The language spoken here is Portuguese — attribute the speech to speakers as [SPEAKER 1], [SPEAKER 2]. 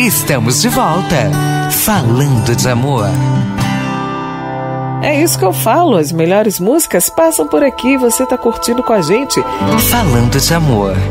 [SPEAKER 1] Estamos de volta, falando de amor.
[SPEAKER 2] É isso que eu falo, as melhores músicas passam por aqui, você tá curtindo com a gente.
[SPEAKER 1] Falando de amor.